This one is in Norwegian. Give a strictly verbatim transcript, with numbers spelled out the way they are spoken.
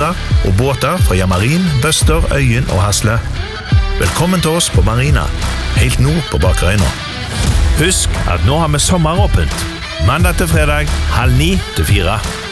biler og båter fra Jamarin, Bøster, Øyen og Hasle. Velkommen til oss på Marina, helt nord på Bakerøyna. Husk at nå har vi sommeråpent. Mandag til fredag, halv ni til fire.